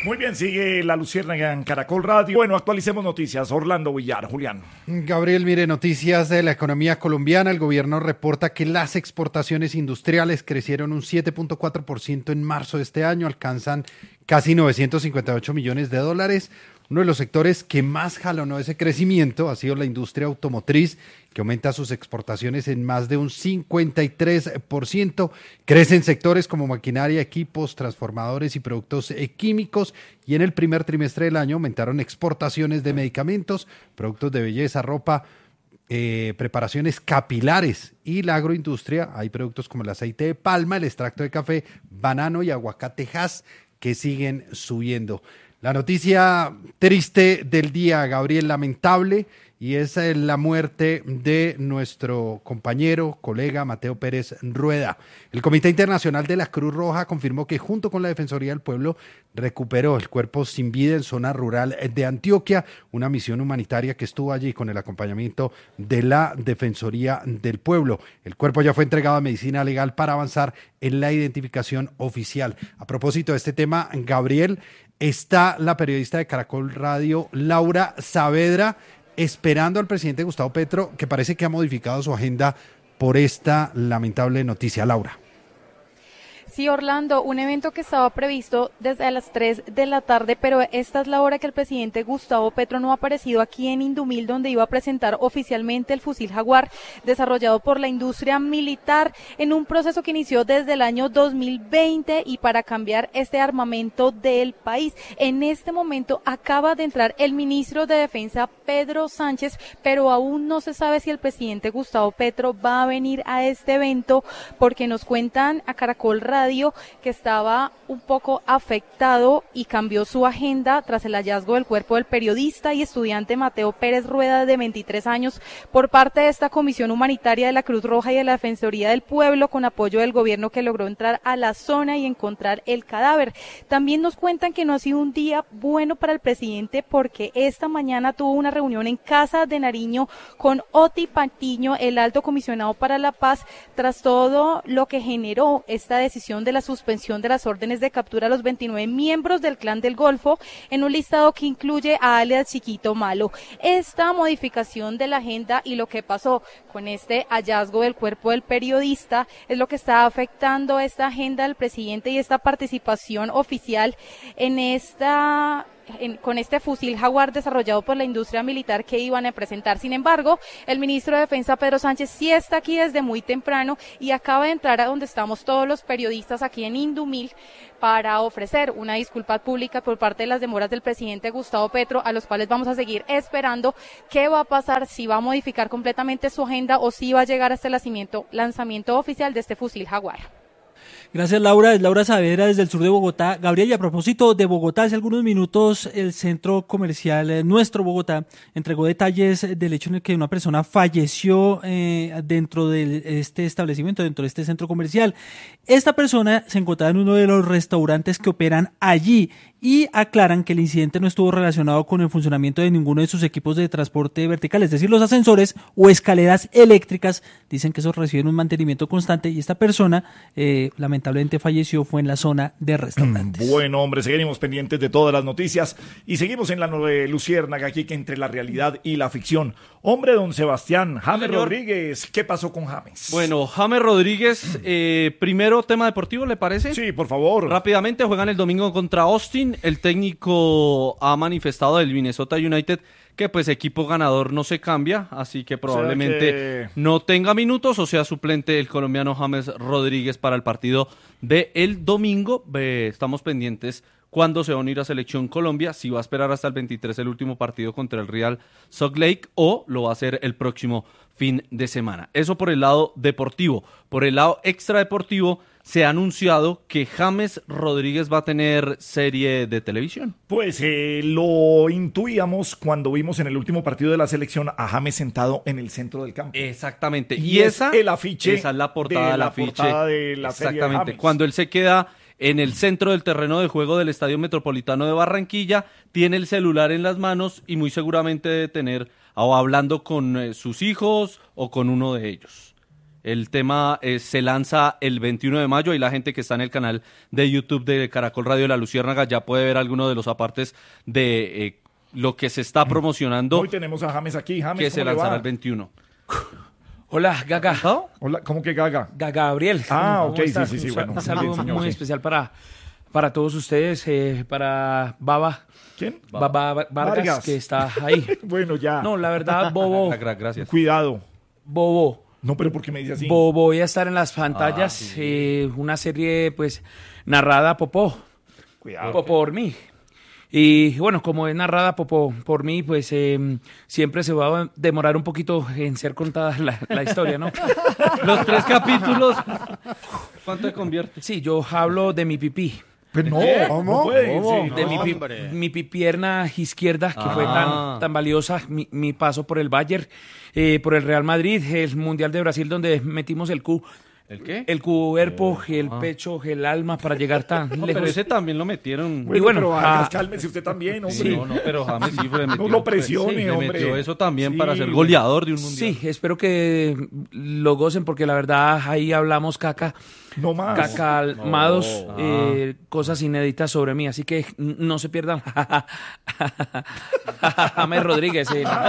Muy bien, sigue la Luciérnaga en Caracol Radio. Bueno, actualicemos noticias. Orlando Villar, Julián. Gabriel, mire, noticias de la economía colombiana. El gobierno reporta que las exportaciones industriales crecieron un 7.4% en marzo de este año, alcanzan casi 958 millones de dólares. Uno de los sectores que más jalonó ese crecimiento ha sido la industria automotriz, que aumenta sus exportaciones en más de un 53%. Crecen sectores como maquinaria, equipos, transformadores y productos químicos. Y en el primer trimestre del año aumentaron exportaciones de medicamentos, productos de belleza, ropa, preparaciones capilares y la agroindustria. Hay productos como el aceite de palma, el extracto de café, banano y aguacatejas que siguen subiendo. La noticia triste del día, Gabriel, lamentable, y es la muerte de nuestro compañero, colega Mateo Pérez Rueda. El Comité Internacional de la Cruz Roja confirmó que junto con la Defensoría del Pueblo recuperó el cuerpo sin vida en zona rural de Antioquia, una misión humanitaria que estuvo allí con el acompañamiento de la Defensoría del Pueblo. El cuerpo ya fue entregado a Medicina Legal para avanzar en la identificación oficial. A propósito de este tema, Gabriel, está la periodista de Caracol Radio, Laura Saavedra, esperando al presidente Gustavo Petro, que parece que ha modificado su agenda por esta lamentable noticia. Laura. Sí, Orlando, un evento que estaba previsto desde las 3 de la tarde, pero esta es la hora que el presidente Gustavo Petro no ha aparecido aquí en Indumil, donde iba a presentar oficialmente el fusil Jaguar, desarrollado por la industria militar, en un proceso que inició desde el año 2020 y para cambiar este armamento del país. En este momento acaba de entrar el ministro de Defensa, Pedro Sánchez, pero aún no se sabe si el presidente Gustavo Petro va a venir a este evento, porque nos cuentan a Caracol Radio que estaba un poco afectado y cambió su agenda tras el hallazgo del cuerpo del periodista y estudiante Mateo Pérez Rueda, de 23 años, por parte de esta comisión humanitaria de la Cruz Roja y de la Defensoría del Pueblo, con apoyo del gobierno, que logró entrar a la zona y encontrar el cadáver. También nos cuentan que no ha sido un día bueno para el presidente, porque esta mañana tuvo una reunión en Casa de Nariño con Oti Patiño, el alto comisionado para la paz, tras todo lo que generó esta decisión de la suspensión de las órdenes de captura a los 29 miembros del Clan del Golfo, en un listado que incluye a alias Chiquito Malo. Esta modificación de la agenda y lo que pasó con este hallazgo del cuerpo del periodista es lo que está afectando esta agenda del presidente y esta participación oficial con este fusil Jaguar desarrollado por la industria militar que iban a presentar. Sin embargo, el ministro de Defensa, Pedro Sánchez, sí está aquí desde muy temprano y acaba de entrar a donde estamos todos los periodistas aquí en Indumil para ofrecer una disculpa pública por parte de las demoras del presidente Gustavo Petro, a los cuales vamos a seguir esperando qué va a pasar, si va a modificar completamente su agenda o si va a llegar hasta el lanzamiento oficial de este fusil Jaguar. Gracias, Laura. Es Laura Saavedra desde el sur de Bogotá. Gabriel, y a propósito de Bogotá, hace algunos minutos el centro comercial Nuestro Bogotá entregó detalles del hecho en el que una persona falleció dentro de este establecimiento, dentro de este centro comercial. Esta persona se encontraba en uno de los restaurantes que operan allí y aclaran que el incidente no estuvo relacionado con el funcionamiento de ninguno de sus equipos de transporte vertical, es decir, los ascensores o escaleras eléctricas. Dicen que esos reciben un mantenimiento constante y esta persona lamentablemente falleció, fue en la zona de restaurantes. Bueno, hombre, seguimos pendientes de todas las noticias y seguimos en la Luciérnaga, aquí que entre la realidad y la ficción. Hombre, don Sebastián, James Rodríguez, ¿qué pasó con James? Bueno, James Rodríguez, primero tema deportivo, ¿le parece? Sí, por favor. Rápidamente, juegan el domingo contra Austin. El técnico ha manifestado del Minnesota United que pues equipo ganador no se cambia, así que probablemente no tenga minutos o sea suplente el colombiano James Rodríguez para el partido de el domingo. Estamos pendientes cuándo se va a unir a Selección Colombia, si va a esperar hasta el 23 el último partido contra el Real Salt Lake o lo va a hacer el próximo fin de semana. Eso por el lado deportivo. Por el lado extradeportivo, se ha anunciado que James Rodríguez va a tener serie de televisión. Pues lo intuíamos cuando vimos en el último partido de la selección a James sentado en el centro del campo. Exactamente. Y esa es la portada del afiche. De la serie de Exactamente. James. Cuando él se queda en el centro del terreno de juego del Estadio Metropolitano de Barranquilla, tiene el celular en las manos y muy seguramente debe tener o hablando con sus hijos o con uno de ellos. El tema se lanza el 21 de mayo y la gente que está en el canal de YouTube de Caracol Radio de La Luciérnaga ya puede ver algunos de los apartes de lo que se está promocionando. Hoy tenemos a James aquí. James, que se lanzará el 21. Hola, Gaga. Hola, ¿cómo que Gaga? Gaga Gabriel. Ah, ¿Cómo ok, estás? sí, bueno. Un saludo Bien, señor, muy sí. especial para todos ustedes, para Baba. ¿Quién? Baba Vargas, que está ahí. Bueno, ya. No, la verdad, Bobo. Gracias. Cuidado. Bobo. No, pero ¿por qué me dice así? Voy a estar en las pantallas, una serie pues narrada Cuidado. por mí. Y bueno, como es narrada por mí, pues siempre se va a demorar un poquito en ser contada la historia, ¿no? Los 3 capítulos, ¿cuánto te convierte? Sí, yo hablo de mi pipí. Pero no, no puede. Sí, De mi pierna izquierda, que fue tan valiosa, mi paso por el Bayern, por el Real Madrid, el Mundial de Brasil, donde metimos ¿El qué? el cuerpo, el pecho, el alma para llegar tan No, lejos. pero ese también lo metieron. Bueno, Y bueno, pero Vargas, cálmese usted también, hombre. Sí. No, pero James sí le metió. No lo presione, le hombre. metió eso también Sí. para ser goleador de un mundial. Sí, espero que lo gocen porque la verdad ahí hablamos No más. calmados, cosas inéditas sobre mí, así que no se pierdan. James Rodríguez,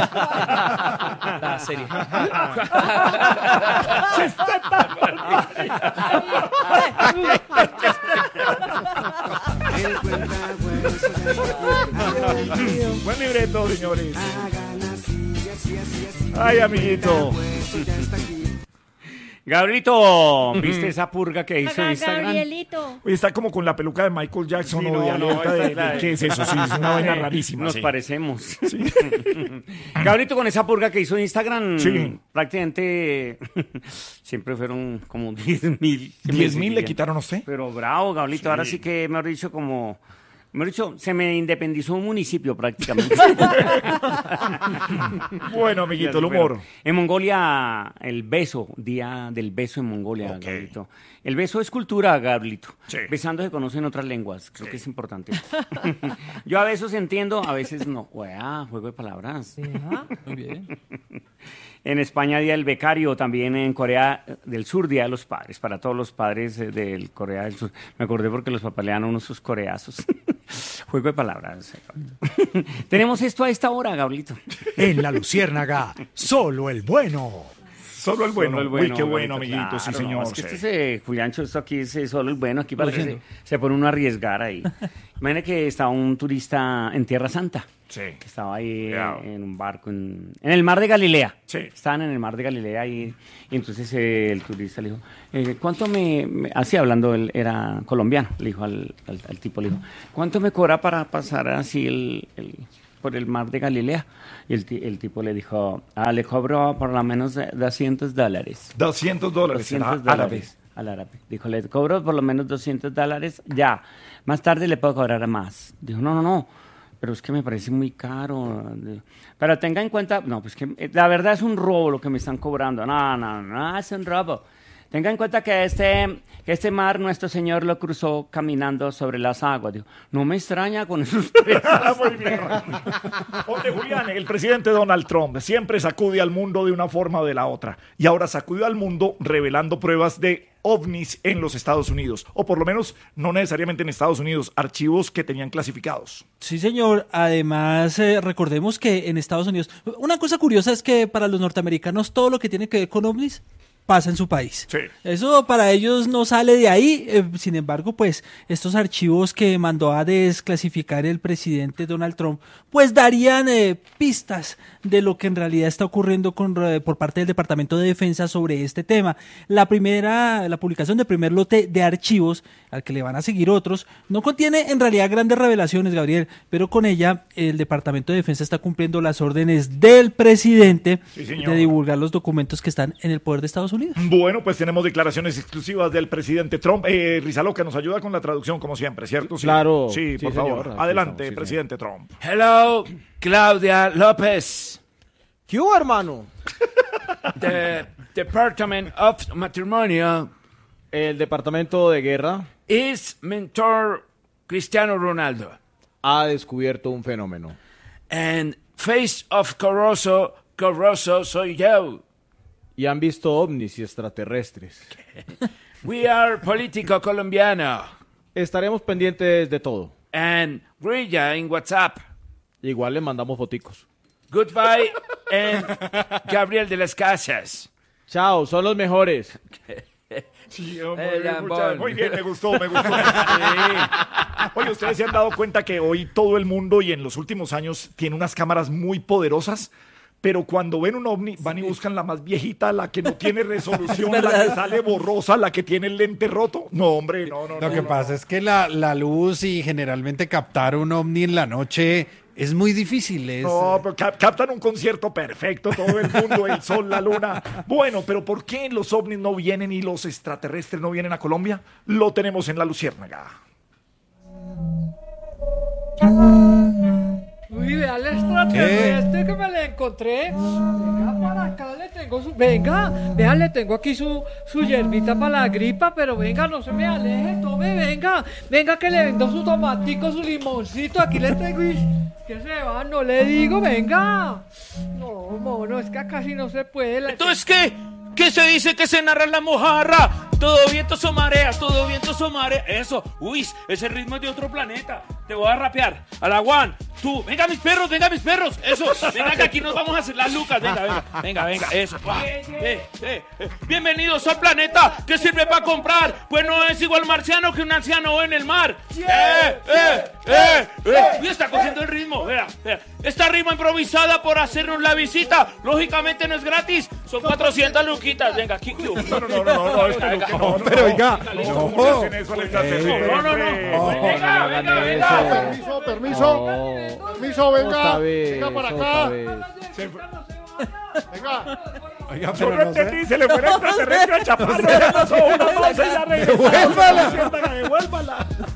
la serie. Buen libreto, señores. Ay, amiguito. Gabrielito, ¿viste esa purga que hizo Instagram? Gabrielito. Oye, está como con la peluca de Michael Jackson Sí, o de no, alerta esta de, es la de- ¿qué es eso? Sí, es una vaina rarísima. Nos sí. parecemos. Gabrielito, con esa purga que hizo Instagram, Sí. prácticamente siempre fueron como 10.000. 10.000 le quitaron a usted. Pero bravo, Gabrielito, ahora sí que me dicho como... Mejor dicho, se me independizó un municipio prácticamente. Bueno, amiguito, el humor. En Mongolia, el beso, Día del Beso en Mongolia, Ok. Gabrielito. El beso es cultura, Gabrielito. Sí. Besando se conocen otras lenguas, creo que es importante. Yo a veces entiendo, a veces no. Juego de palabras. Muy bien. En España, Día del Becario, también en Corea del Sur, Día de los Padres, para todos los padres del Corea del Sur. Me acordé porque los papás le dan a uno sus coreazos. Juego de palabras. Tenemos esto a esta hora, Gabrielito. En La Luciérnaga, solo el bueno. Solo el bueno. Solo el Uy, qué bueno, Gabrielito, amiguito, sí, claro, señor. no, es que sí. Juliancho, esto aquí es solo el bueno, aquí para que se pone uno a arriesgar ahí. Imagina que estaba un turista en Tierra Santa. Sí. Que estaba ahí Cuidado. en un barco en el mar de Galilea. Sí. Estaban en el mar de Galilea y entonces el turista le dijo, ¿cuánto así hablando, él era colombiano, le dijo al tipo, le dijo, ¿cuánto me cobra para pasar así por el mar de Galilea? Y el tipo le dijo, le cobro por lo menos $200. $200. $200 árabes. al árabe. Dijo, le cobro por lo menos $200 ya. Más tarde le puedo cobrar más. Dijo, no, pero es que me parece muy caro. Pero tenga en cuenta, no, pues que la verdad es un robo lo que me están cobrando. No, es un robo. Tenga en cuenta que este mar nuestro Señor lo cruzó caminando sobre las aguas. Dijo, no me extraña con esos precios. Muy bien. Hombre, Julián, el presidente Donald Trump siempre sacude al mundo de una forma o de la otra. Y ahora sacudió al mundo revelando pruebas de ovnis en los Estados Unidos. O por lo menos, no necesariamente en Estados Unidos, archivos que tenían clasificados. Sí, señor. Además, recordemos que en Estados Unidos, una cosa curiosa es que para los norteamericanos todo lo que tiene que ver con ovnis pasa en su país. Sí. Eso para ellos no sale de ahí. Sin embargo, pues estos archivos que mandó a desclasificar el presidente Donald Trump, pues darían pistas de lo que en realidad está ocurriendo por parte del Departamento de Defensa sobre este tema. La publicación del primer lote de archivos, al que le van a seguir otros, no contiene en realidad grandes revelaciones, Gabriel, pero con ella el Departamento de Defensa está cumpliendo las órdenes del presidente Sí, señor. de divulgar los documentos que están en el poder de Estados Unidos. Bueno, pues tenemos declaraciones exclusivas del presidente Trump. Rizaloca nos ayuda con la traducción, como siempre, ¿cierto? Sí. Claro. Sí, Sí, por señor. favor. Aquí Adelante, estamos, sí, presidente Trump. Hello, Claudia López. ¿Qué hubo, hermano? The Department of Matrimonial El departamento de guerra is mentor Cristiano Ronaldo. ha descubierto un fenómeno. And face of Corroso soy yo. y han visto ovnis y extraterrestres. We are político colombiano. Estaremos pendientes de todo. And Grilla en WhatsApp. Igual le mandamos foticos. Goodbye and Gabriel de las Casas. Chao, son los mejores. Sí, muy bien, me gustó. Sí. Oye, ustedes se han dado cuenta que hoy todo el mundo y en los últimos años tiene unas cámaras muy poderosas, pero cuando ven un ovni van y buscan la más viejita, la que no tiene resolución, la que sale borrosa, la que tiene el lente roto. No, hombre, no. Lo que pasa es que la luz y generalmente captar un ovni en la noche es muy difícil. No, pero captan un concierto perfecto, todo el mundo, el sol, la luna. Bueno, pero ¿por qué los ovnis no vienen y los extraterrestres no vienen a Colombia? Lo tenemos en La Luciérnaga. Uy, vea el extraterrestre que me le encontré. Venga para acá, le tengo su... Venga, vea, le tengo aquí su hierbita para la gripa, pero venga, no se me aleje, tome, venga que le vendo su tomatico, su limoncito, aquí le tengo y... ¿Qué se va? No le digo, venga. No, mono, es que acá sí no se puede. ¿Entonces qué? ¿Qué se dice que se narra en la mojarra? Todo viento o marea, todo viento o marea. Eso, uy, ese ritmo es de otro planeta. Te voy a rapear. A la Juan, tú, venga mis perros, eso. Venga que aquí nos vamos a hacer las lucas. Venga, eso. Bienvenidos al planeta que sirve para comprar. Pues no es igual marciano que un anciano en el mar. Y está cogiendo el ritmo, vea. Esta rima improvisada por hacernos la visita. Lógicamente no es gratis, son 400 luquitas. Venga, aquí. No, pero oiga. No. Permiso, venga. Venga para acá. Venga. Oiga, yo no entendí, se le fue el extraterrestre a Chaparro. Devuélvala.